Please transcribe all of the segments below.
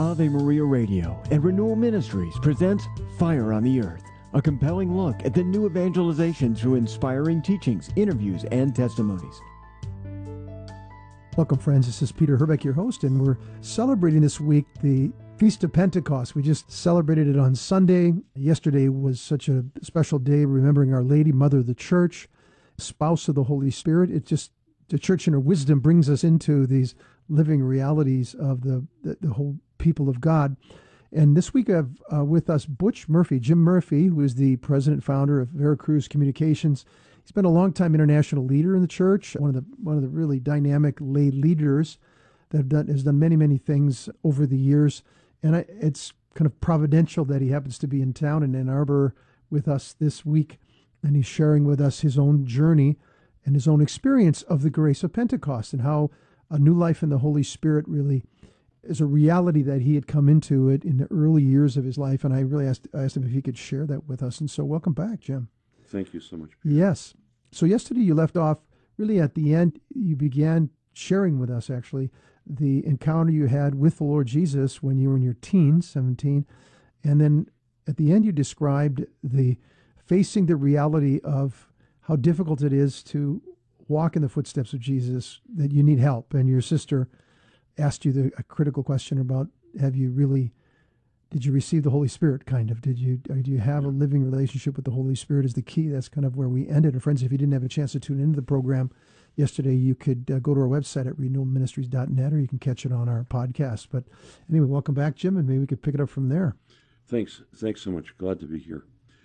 Ave Maria Radio and Renewal Ministries presents Fire on the Earth, a compelling look at the new evangelization through inspiring teachings, interviews, and testimonies. Welcome, friends. This is Peter Herbeck, your host, and we're celebrating this week the Feast of Pentecost. We just celebrated it on Sunday. Yesterday was such a special day, remembering Our Lady, Mother of the Church, spouse of the Holy Spirit. It just, the Church in her wisdom brings us into these living realities of the whole people of God. And this week I have with us Butch Murphy, Jim Murphy, who is the president and founder of Veracruz Communications. He's been a long-time international leader in the church, one of the really dynamic lay leaders that has done many things over the years. And it's kind of providential that he happens to be in town in Ann Arbor with us this week, and he's sharing with us his own journey and his own experience of the grace of Pentecost and how a new life in the Holy Spirit really is a reality that he had come into it in the early years of his life. And I really asked him if he could share that with us. And so welcome back, Jim. Thank you so much. Yes. So yesterday you left off really at the end. You began sharing with us, actually, the encounter you had with the Lord Jesus when you were in your teens, 17. And then at the end you described facing the reality of how difficult it is to walk in the footsteps of Jesus, that you need help. And your sister asked you a critical question about, did you receive the Holy Spirit, kind of? Do you have a living relationship with the Holy Spirit is the key. That's kind of where we ended. And friends, if you didn't have a chance to tune into the program yesterday, you could go to our website at renewalministries.net, or you can catch it on our podcast. But anyway, welcome back, Jim, and maybe we could pick it up from there. Thanks so much. Glad to be here.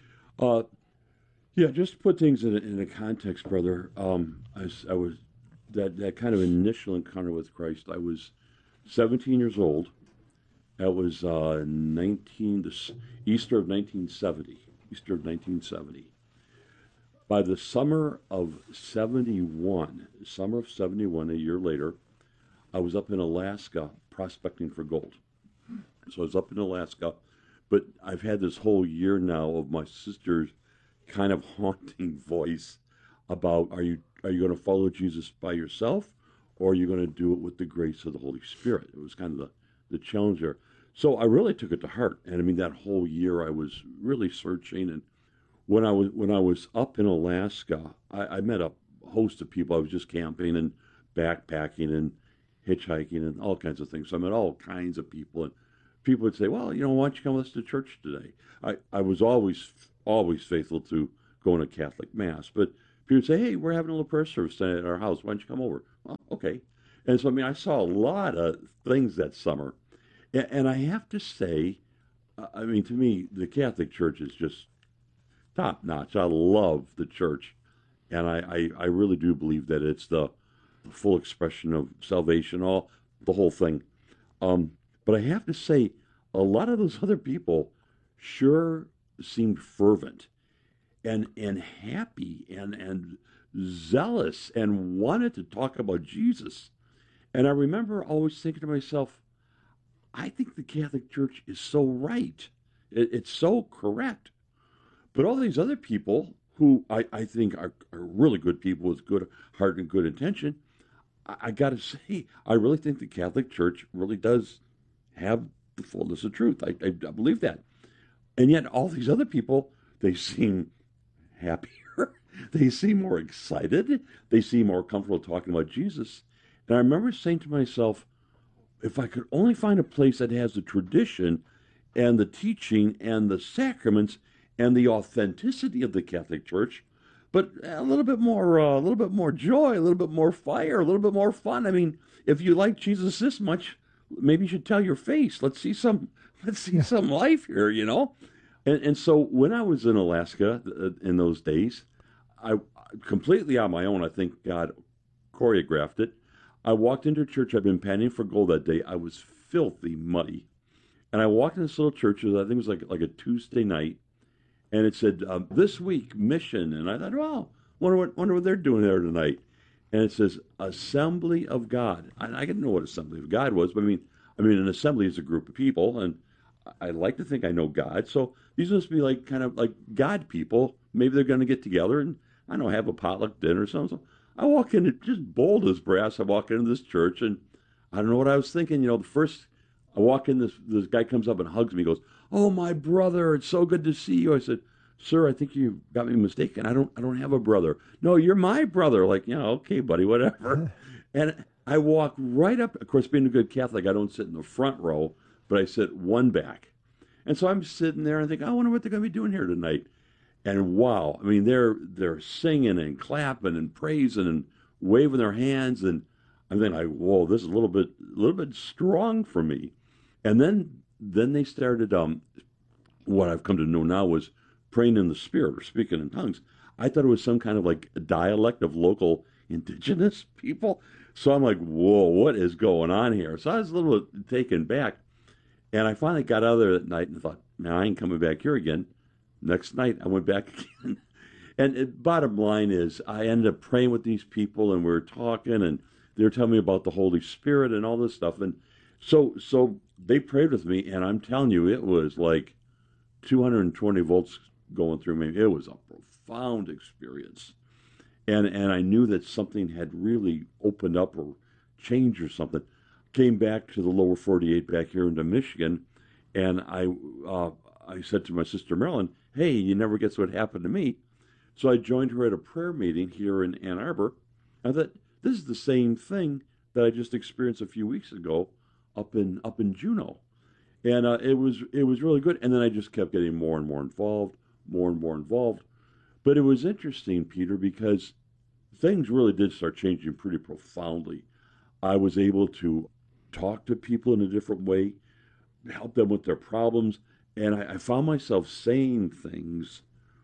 Just to put things in a context, brother. I was that kind of initial encounter with Christ. I was 17 years old. That was Easter of 1970. Easter of 1970. By the summer of 71, a year later, I was up in Alaska prospecting for gold. So I was up in Alaska, but I've had this whole year now of my sister's kind of haunting voice about, are you going to follow Jesus by yourself, or are you going to do it with the grace of the Holy Spirit? It was kind of the challenge there. So I really took it to heart, and I mean that whole year I was really searching. And when I was up in Alaska, I met a host of people. I was just camping and backpacking and hitchhiking and all kinds of things. So I met all kinds of people, and people would say, "Well, why don't you come with us to church today?" I was always faithful to going to Catholic Mass, but people would say, "Hey, we're having a little prayer service tonight at our house. Why don't you come over?" Well, okay. And so, I saw a lot of things that summer. And I have to say, to me, the Catholic Church is just top notch. I love the church. And I really do believe that it's the full expression of salvation, the whole thing. But I have to say, a lot of those other people sure seemed fervent and happy and zealous and wanted to talk about Jesus. And I remember always thinking to myself, I think the Catholic Church is so right. It's so correct. But all these other people who I think are really good people with good heart and good intention, I got to say, I really think the Catholic Church really does have the fullness of truth. I believe that. And yet all these other people, they seem happier. They seem more excited. They seem more comfortable talking about Jesus. And I remember saying to myself, if I could only find a place that has the tradition and the teaching and the sacraments and the authenticity of the Catholic Church, but a little bit more joy, a little bit more fire, a little bit more fun. I mean, if you like Jesus this much, maybe you should tell your face. Let's see some life here, And so when I was in Alaska in those days, I completely on my own, I think God choreographed it. I walked into church. I'd been panning for gold that day. I was filthy muddy. And I walked in this little church. I think it was like a Tuesday night. And it said, this week, mission. And I thought, well, wonder what they're doing there tonight. And it says, Assembly of God. I didn't know what Assembly of God was. But I mean, an assembly is a group of people. And I like to think I know God. So these must be kind of like God people. Maybe they're going to get together and, I don't know, have a potluck dinner or something. So I walk in, just bold as brass. I walk into this church, and I don't know what I was thinking. The first I walk in, this guy comes up and hugs me, goes, "Oh, my brother, it's so good to see you." I said, "Sir, I think you got me mistaken. I don't have a brother." "No, you're my brother." Like, yeah, okay, buddy, whatever. And I walk right up. Of course, being a good Catholic, I don't sit in the front row, but I sit one back. And so I'm sitting there and I think, I wonder what they're going to be doing here tonight. And wow, I mean, they're singing and clapping and praising and waving their hands, and I'm thinking, like, whoa, this is a little bit strong for me. And then they started. What I've come to know now was praying in the Spirit or speaking in tongues. I thought it was some kind of like a dialect of local indigenous people. So I'm like, whoa, what is going on here? So I was a little bit taken back. And I finally got out of there that night and thought, man, I ain't coming back here again. Next night, I went back again. And bottom line is, I ended up praying with these people, and we were talking, and they were telling me about the Holy Spirit and all this stuff. And so they prayed with me, and I'm telling you, it was like 220 volts going through me. It was a profound experience. And I knew that something had really opened up or changed or something. Came back to the lower 48 back here into Michigan, and I said to my sister Marilyn, "Hey, you never guess what happened to me." So I joined her at a prayer meeting here in Ann Arbor. I thought, this is the same thing that I just experienced a few weeks ago up in Juneau, and it was really good. And then I just kept getting more and more involved, more and more involved. But it was interesting, Peter, because things really did start changing pretty profoundly. I was able to talk to people in a different way, help them with their problems, and I found myself saying things.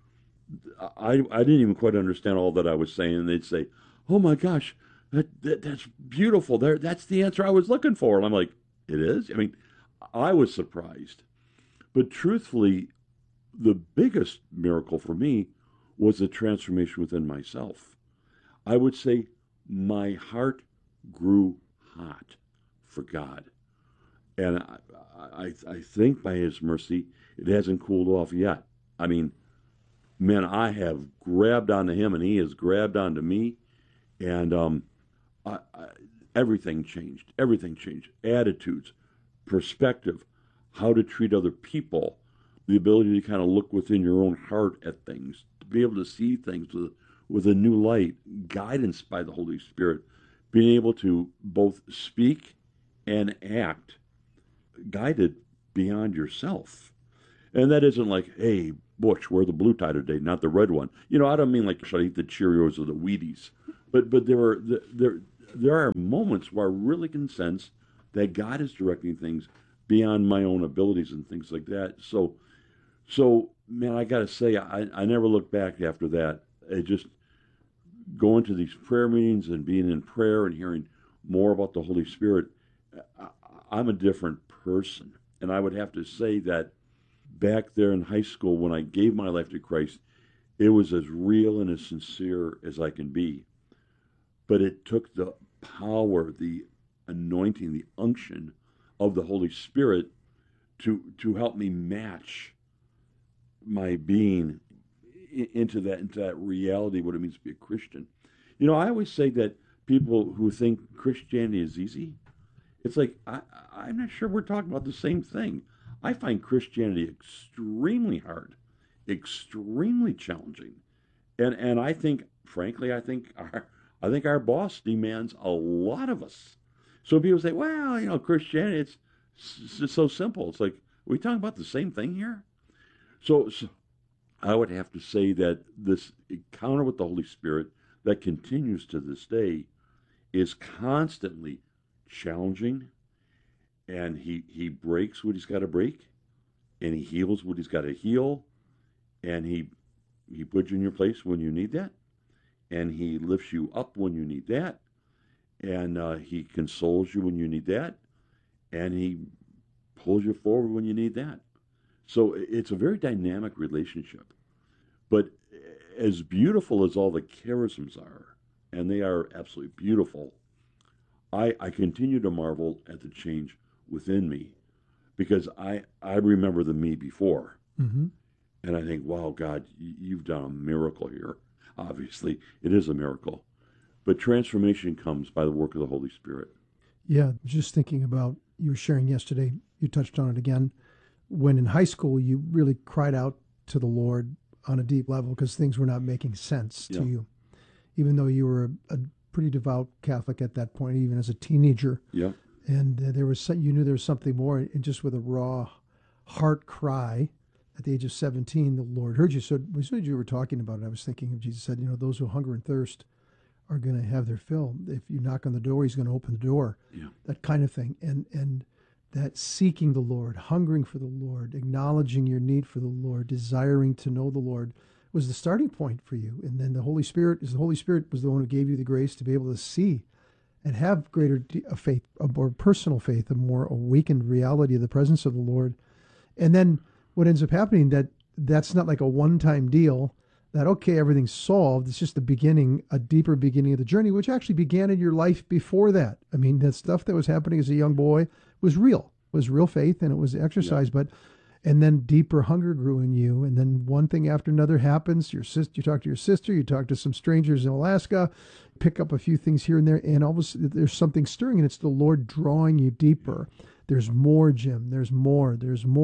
I didn't even quite understand all that I was saying, and they'd say, "Oh my gosh, that's beautiful. That's the answer I was looking for." And I'm like, "It is?" I mean, I was surprised. But truthfully, the biggest miracle for me was the transformation within myself. I would say my heart grew hot for God. And I think by His mercy, it hasn't cooled off yet. I mean, man, I have grabbed onto Him, and He has grabbed onto me. And everything changed. Everything changed. Attitudes, perspective, how to treat other people, the ability to kind of look within your own heart at things, to be able to see things with a new light, guidance by the Holy Spirit, being able to both speak and act guided beyond yourself. And that isn't like, hey, Butch, wear the blue tie today, not the red one. You know, I don't mean like, should I eat the Cheerios or the Wheaties? But there are moments where I really can sense that God is directing things beyond my own abilities and things like that. So man, I got to say, I never looked back after that. It just going to these prayer meetings and being in prayer and hearing more about the Holy Spirit, I'm a different person. And I would have to say that back there in high school when I gave my life to Christ, it was as real and as sincere as I can be. But it took the power, the anointing, the unction of the Holy Spirit to help me match my being into that reality, what it means to be a Christian. You know, I always say that people who think Christianity is easy, it's like, I'm not sure we're talking about the same thing. I find Christianity extremely hard, extremely challenging. And I think, frankly, I think our boss demands a lot of us. So people say, well, you know, Christianity, it's just so simple. It's like, are we talking about the same thing here? So I would have to say that this encounter with the Holy Spirit that continues to this day is constantly challenging, and he breaks what He's got to break, and He heals what He's got to heal, and he puts you in your place when you need that, and He lifts you up when you need that, and He consoles you when you need that, and He pulls you forward when you need that. So it's a very dynamic relationship. But as beautiful as all the charisms are, and they are absolutely beautiful, I continue to marvel at the change within me, because I remember the me before. Mm-hmm. And I think, wow, God, you've done a miracle here. Obviously, it is a miracle. But transformation comes by the work of the Holy Spirit. Yeah, just thinking about, you were sharing yesterday you touched on it again, when in high school you really cried out to the Lord on a deep level because things were not making sense to you, even though you were a pretty devout Catholic at that point, even as a teenager. Yeah. And there was you knew there was something more, and just with a raw heart cry at the age of 17, the Lord heard you. So as soon as you were talking about it, I was thinking of Jesus said, those who hunger and thirst are going to have their fill. If you knock on the door, he's going to open the door. Yeah. That kind of thing. And that seeking the Lord, hungering for the Lord, acknowledging your need for the Lord, desiring to know the Lord was the starting point for you. And then the Holy Spirit was the one who gave you the grace to be able to see and have greater faith, a more personal faith, a more awakened reality of the presence of the Lord. And then what ends up happening, that's not like a one-time deal, that, okay, everything's solved. It's just the beginning, a deeper beginning of the journey, which actually began in your life before that. I mean, that stuff that was happening as a young boy was real faith, and it was exercise, and then deeper hunger grew in you. And then one thing after another happens. You talk to your sister, you talk to some strangers in Alaska, pick up a few things here and there, and all of a sudden there's something stirring, and it's the Lord drawing you deeper. There's more, Jim. There's more.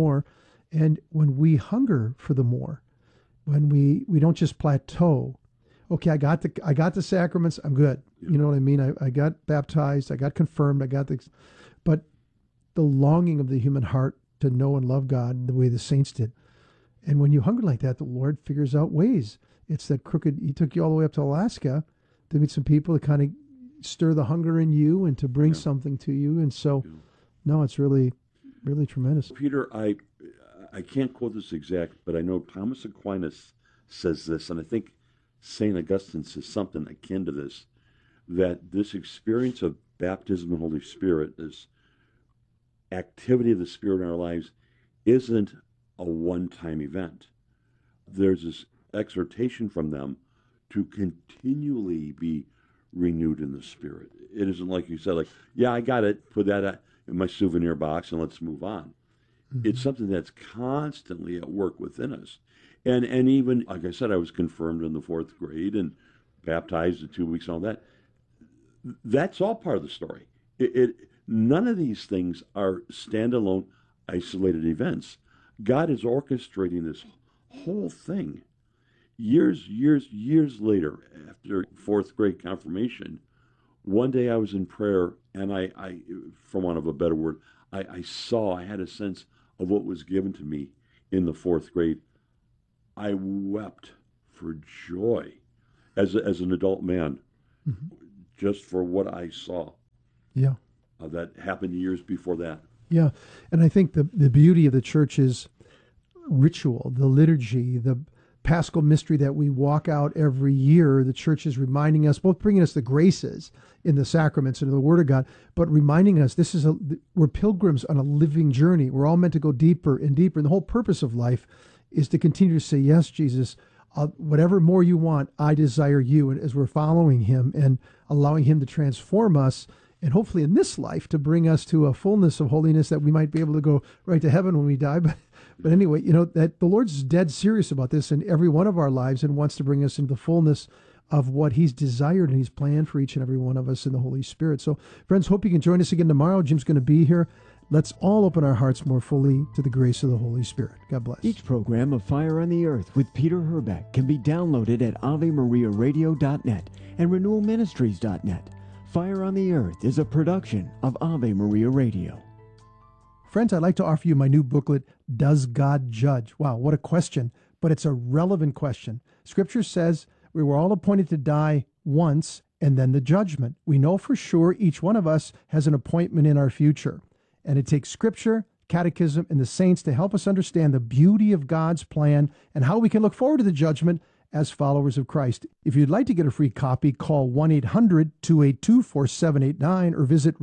And when we hunger for the more, when we don't just plateau, okay, I got the sacraments, I'm good. Yeah. You know what I mean? I got baptized, I got confirmed, but the longing of the human heart to know and love God the way the saints did. And when you hunger like that, the Lord figures out ways. It's that he took you all the way up to Alaska to meet some people to kind of stir the hunger in you and to bring something to you. And so, no, it's really, really tremendous. Peter, I can't quote this exact, but I know Thomas Aquinas says this, and I think St. Augustine says something akin to this, that this experience of baptism in the Holy Spirit, this activity of the Spirit in our lives, isn't a one-time event. There's this exhortation from them to continually be renewed in the Spirit. It isn't like you said, like, yeah, I got it, put that in my souvenir box and let's move on. Mm-hmm. It's something that's constantly at work within us. And even, like I said, I was confirmed in the 4th grade and baptized in 2 weeks and all that. That's all part of the story. None of these things are standalone, isolated events. God is orchestrating this whole thing. Years later, after 4th grade confirmation, one day I was in prayer, and I for want of a better word, I had a sense of what was given to me in the 4th grade. I wept for joy as an adult man, just for what I saw. Yeah. That happened years before that. Yeah. And I think the beauty of the church's ritual, the liturgy, the Paschal mystery that we walk out every year, the church is reminding us, both bringing us the graces in the sacraments and in the Word of God, but reminding us we're pilgrims on a living journey. We're all meant to go deeper and deeper. And the whole purpose of life is to continue to say, yes, Jesus, whatever more you want, I desire you. And as we're following him and allowing him to transform us, and hopefully in this life to bring us to a fullness of holiness that we might be able to go right to heaven when we die. But anyway, that the Lord's dead serious about this in every one of our lives and wants to bring us into the fullness of what he's desired and he's planned for each and every one of us in the Holy Spirit. So friends, hope you can join us again tomorrow. Jim's going to be here. Let's all open our hearts more fully to the grace of the Holy Spirit. God bless. Each program of Fire on the Earth with Peter Herbeck can be downloaded at AveMariaRadio.net and RenewalMinistries.net. Fire on the Earth is a production of Ave Maria Radio. Friends, I'd like to offer you my new booklet, Does God Judge? Wow, what a question, but it's a relevant question. Scripture says we were all appointed to die once and then the judgment. We know for sure each one of us has an appointment in our future. And it takes Scripture, Catechism, and the saints to help us understand the beauty of God's plan and how we can look forward to the judgment as followers of Christ. If you'd like to get a free copy, call 1-800-282-4789 or visit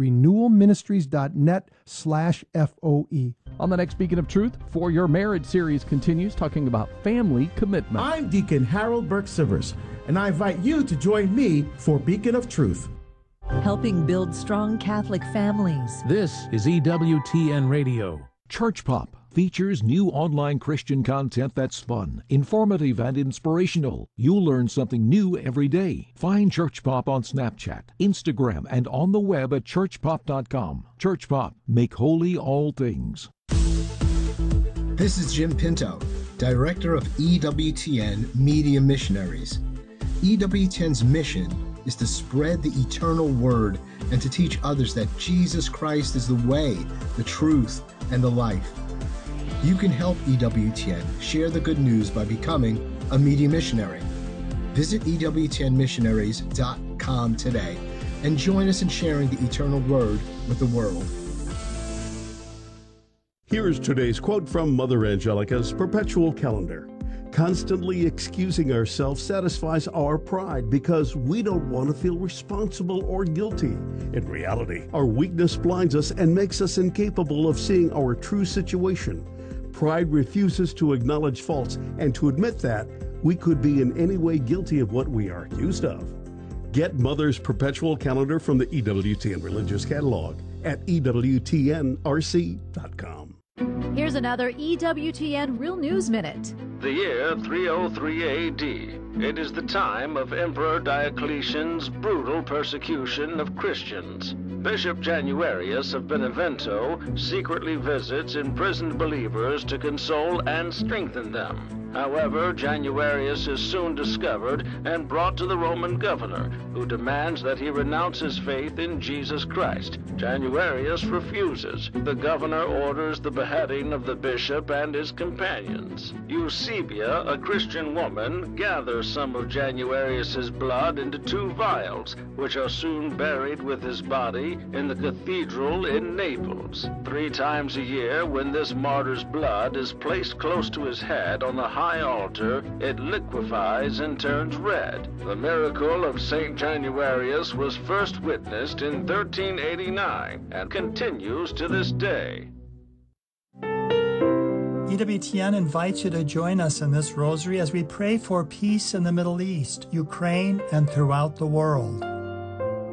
renewalministries.net/FOE. On the next Beacon of Truth, For Your Marriage series continues talking about family commitment. I'm Deacon Harold Burke-Sivers, and I invite you to join me for Beacon of Truth. Helping build strong Catholic families. This is EWTN Radio. Church Pop features new online Christian content that's fun, informative, and inspirational. You'll learn something new every day. Find Church Pop on Snapchat, Instagram, and on the web at churchpop.com. Church Pop, make holy all things. This is Jim Pinto, Director of EWTN Media Missionaries. EWTN's mission is to spread the eternal word and to teach others that Jesus Christ is the way, the truth, and the life. You can help EWTN share the good news by becoming a media missionary. Visit EWTNmissionaries.com today and join us in sharing the eternal word with the world. Here is today's quote from Mother Angelica's Perpetual Calendar. Constantly excusing ourselves satisfies our pride because we don't want to feel responsible or guilty. In reality, our weakness blinds us and makes us incapable of seeing our true situation. Pride refuses to acknowledge faults and to admit that we could be in any way guilty of what we are accused of. Get Mother's Perpetual Calendar from the EWTN Religious Catalog at EWTNRC.com. Here's another EWTN Real News Minute. The year 303 AD. It is the time of Emperor Diocletian's brutal persecution of Christians. Bishop Januarius of Benevento secretly visits imprisoned believers to console and strengthen them. However, Januarius is soon discovered and brought to the Roman governor, who demands that he renounce his faith in Jesus Christ. Januarius refuses. The governor orders the beheading of the bishop and his companions. Eusebia, a Christian woman, gathers some of Januarius's blood into 2 vials, which are soon buried with his body in the cathedral in Naples. 3 times a year, when this martyr's blood is placed close to his head on the high altar, it liquefies and turns red. The miracle of St. Januarius was first witnessed in 1389 and continues to this day. EWTN invites you to join us in this rosary as we pray for peace in the Middle East, Ukraine, and throughout the world.